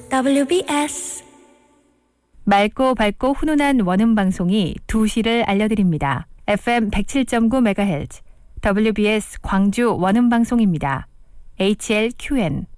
WBS 맑고 밝고 훈훈한 원음 방송이 2시를 알려드립니다. FM 107.9MHz WBS 광주 원음 방송입니다. HLQN